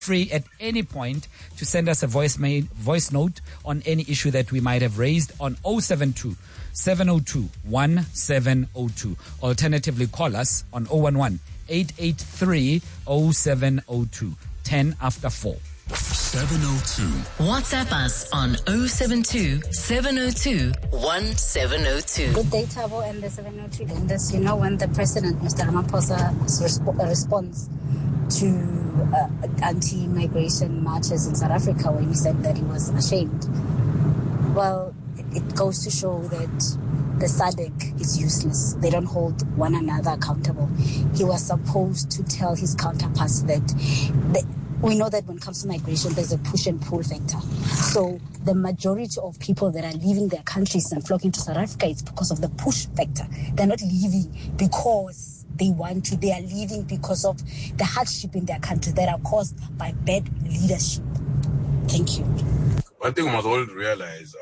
free at any point to send us a voice note on any issue that we might have raised on 072 702 1702. Alternatively, call us on 011 883 0702, 10 after 4. 702. WhatsApp us on 072 702 1702. Good day, Thabo and the 702 Lenders. You know, when the President, Mr. Ramaphosa, responds to anti-migration marches in South Africa, when he said that he was ashamed, well, it goes to show that the SADC is useless. They don't hold one another accountable. He was supposed to tell his counterparts that we know that when it comes to migration, there's a push and pull factor. So the majority of people that are leaving their countries and flocking to South Africa is because of the push factor. They're not leaving because they want to. They are leaving because of the hardship in their country that are caused by bad leadership. Thank you. One thing we must all realize,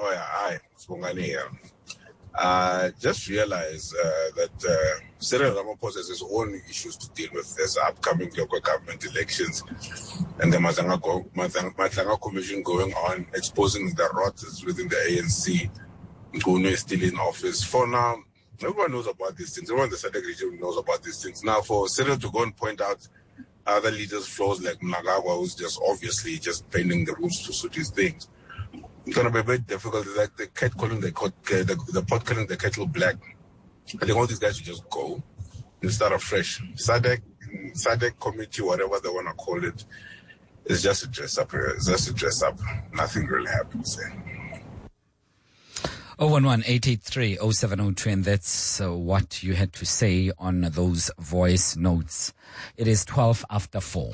just realize that Cyril Ramaphosa has his own issues to deal with. There's upcoming local government elections and the Matlanga Commission going on, exposing the rotters within the ANC. Nguni is still in office. For now, everyone knows about these things. Everyone in the SADC region knows about these things. Now, for Cyril to go and point out other leaders' flaws like Mnangagwa, who's just obviously just bending the rules to suit his things, it's going to be very difficult. It's like the cat calling the pot calling the kettle black. I think all these guys should just go and start afresh. SADC committee, whatever they want to call it, is just a dress up. It's just a dress up. Nothing really happens there. 011-883-0702, and that's what you had to say on those voice notes. It is 12 after 4.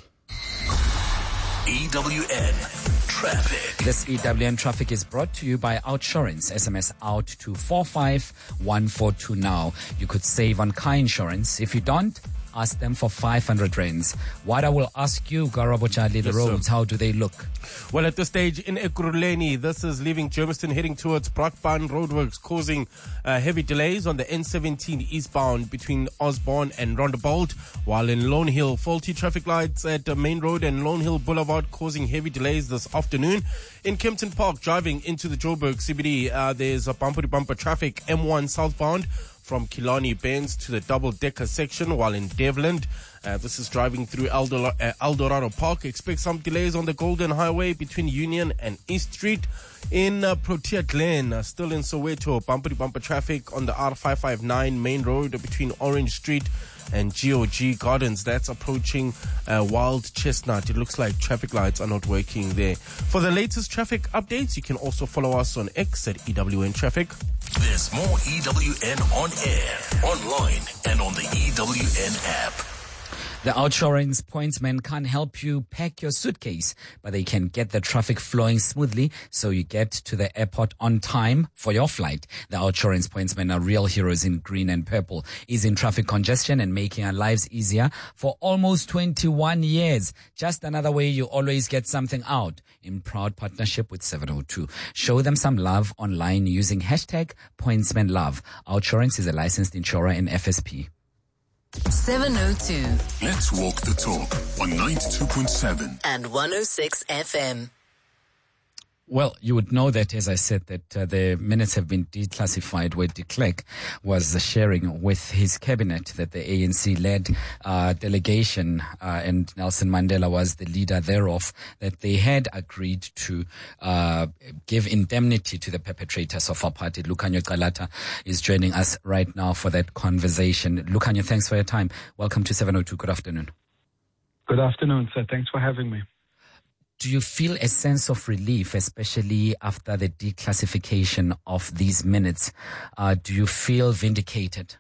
EWN Traffic. This EWN Traffic is brought to you by Outsurance. SMS out to 45142 now. You could save on car insurance. If you don't, ask them for 500 rands. What I will ask you, Garabo Charlie, the roads, how do they look? Well, at this stage in Ekurhuleni, this is leaving Germiston heading towards Brakpan roadworks, causing heavy delays on the N17 eastbound between Osborne and Rondebold, while in Lone Hill, faulty traffic lights at Main Road and Lone Hill Boulevard causing heavy delays this afternoon. In Kempton Park, driving into the Joburg CBD, there's a bumper-to-bumper traffic M1 southbound from Killarney Bends to the double-decker section, while in Devland, this is driving through Eldorado Park. Expect some delays on the Golden Highway between Union and East Street. In Protea Glen, still in Soweto, bumper-to-bumper traffic on the R559 main road between Orange Street and GOG Gardens. That's approaching Wild Chestnut. It looks like traffic lights are not working there. For the latest traffic updates, you can also follow us on X at EWN Traffic. There's more EWN on air, online, and on the EWN app. The Outsurance pointsmen can't help you pack your suitcase, but they can get the traffic flowing smoothly so you get to the airport on time for your flight. The Outsurance pointsmen are real heroes in green and purple, easing traffic congestion and making our lives easier for almost 21 years. Just another way you always get something out, in proud partnership with 702. Show them some love online using hashtag pointsmenlove. Outsurance is a licensed insurer in FSP. 702. Let's walk the talk on 92.7 and 106 FM. Well, you would know that, as I said, that the minutes have been declassified, where de Klerk was sharing with his cabinet that the ANC-led delegation, and Nelson Mandela was the leader thereof, that they had agreed to give indemnity to the perpetrators of apartheid. Lukhanyo Calata is joining us right now for that conversation. Lukhanyo, thanks for your time. Welcome to 702. Good afternoon. Good afternoon, sir. Thanks for having me. Do you feel a sense of relief, especially after the declassification of these minutes? Do you feel vindicated?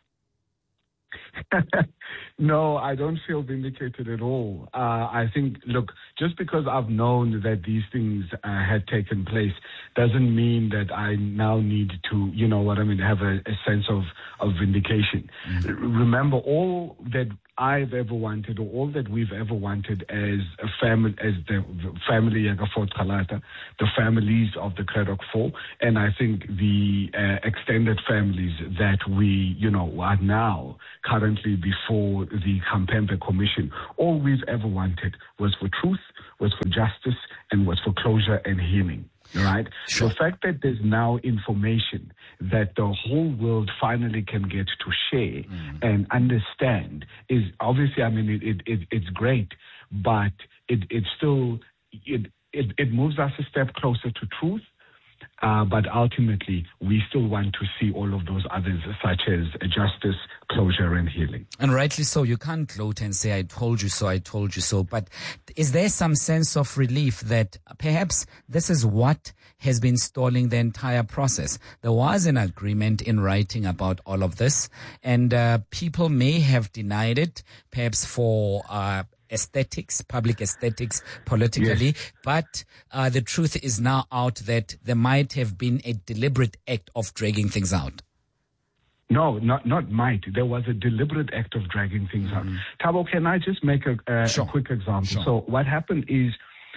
No, I don't feel vindicated at all. I think, look, just because I've known that these things had taken place doesn't mean that I now need to, have a sense of vindication. Mm-hmm. Remember, all that I've ever wanted, or all that we've ever wanted as a family, as the family Yakafort Kalata, the families of the Klerok Four, and I think the extended families that we, are now currently before the Khampembe Commission, all we've ever wanted was for truth. was for justice and was for closure and healing. Right? Sure. The fact that there's now information that the whole world finally can get to share and understand is obviously, I mean, it's great, but it still moves us a step closer to truth. But ultimately, we still want to see all of those others, such as justice, closure, and healing. And rightly so. You can't gloat and say, I told you so, I told you so. But is there some sense of relief that perhaps this is what has been stalling the entire process? There was an agreement in writing about all of this, and people may have denied it, perhaps for aesthetics, public aesthetics, politically, Yes. but the truth is now out that there might have been a deliberate act of dragging things out. No, not might. There was a deliberate act of dragging things out. Thabo, can I just make a Sure. quick example? Sure. So what happened is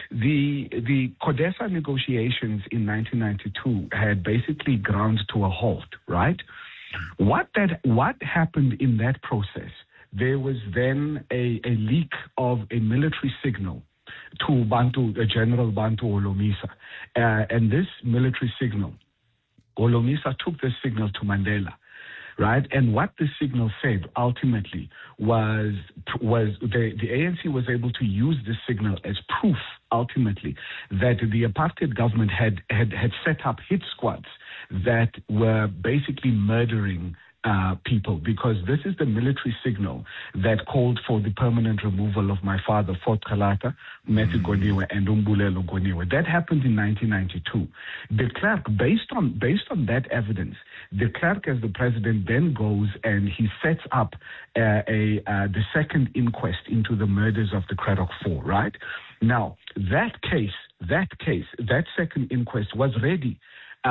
the CODESA negotiations in 1992 had basically ground to a halt, right? What happened in that process? There was then a leak of a military signal to General Bantu Holomisa. And this military signal, Holomisa took this signal to Mandela, right? And what the signal said ultimately was the ANC was able to use this signal as proof ultimately that the apartheid government had set up hit squads that were basically murdering people, because this is the military signal that called for the permanent removal of my father, Fort Kalata, Matthew Goniwe, and Umbulelo Goniwe. That happened in 1992. De Klerk, based on that evidence, de Klerk as the president then goes and he sets up the second inquest into the murders of the Cradock Four, right? Now, that second inquest was ready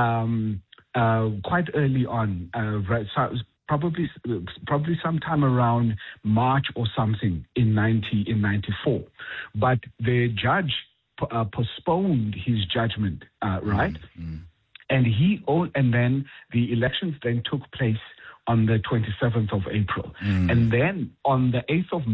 quite early on, probably sometime around March or something in 94. But the judge postponed his judgment, right? And then the elections then took place on the 27th of April. And then on the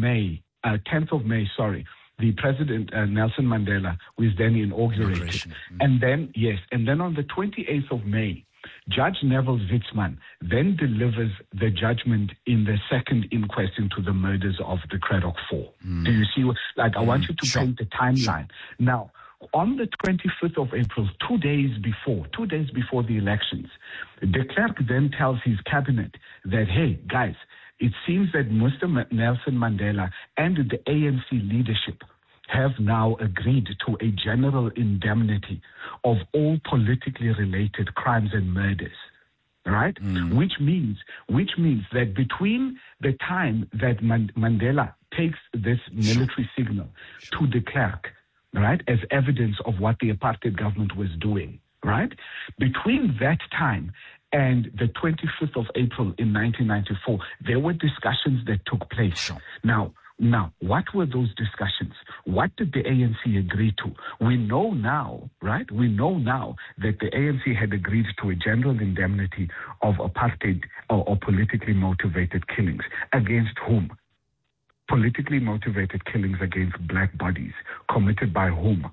10th of May, the president, Nelson Mandela, was then inaugurated. And then on the 28th of May, Judge Neville Zitzman then delivers the judgment in the second inquest into the murders of the Cradock Four. Do you see? I want you to paint the timeline. Now, on the 25th of April, 2 days before the elections, de Klerk then tells his cabinet that, hey, guys, it seems that Mr. Nelson Mandela and the ANC leadership have now agreed to a general indemnity of all politically related crimes and murders, right? Which means that between the time that Mandela takes this military signal to de Klerk, right, as evidence of what the apartheid government was doing, right? Between that time and the 25th of April in 1994, there were discussions that took place. Now, what were those discussions? What did the ANC agree to? We know now, right? We know now that the ANC had agreed to a general indemnity of apartheid or politically motivated killings. Against whom? Politically motivated killings against black bodies. Committed by whom?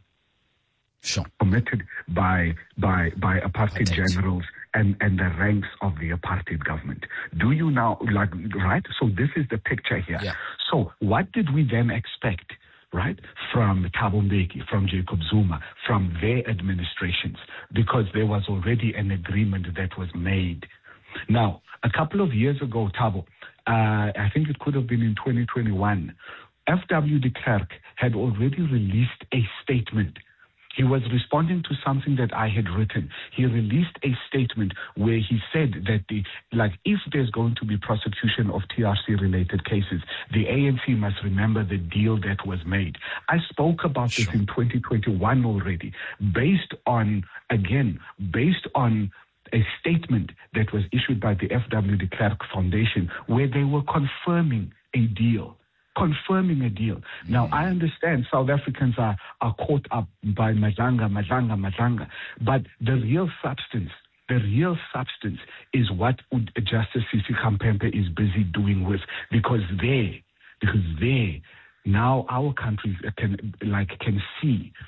Committed by apartheid generals and the ranks of the apartheid government. Do you now, right? So this is the picture here. Yeah. So what did we then expect, right, from Thabo Mbeki, from Jacob Zuma, from their administrations? Because there was already an agreement that was made. Now, a couple of years ago, Thabo, I think it could have been in 2021, F.W. de Klerk had already released a statement. He was responding to something that I had written. He released a statement where he said that if there's going to be prosecution of TRC-related cases, the ANC must remember the deal that was made. I spoke about this in 2021 already, based on a statement that was issued by the F.W. de Klerk Foundation, where they were confirming a deal. Now, I understand South Africans are caught up by Madlanga, but the real substance is what Justice Sisi Khampepe is busy doing with, because there, now our countries can see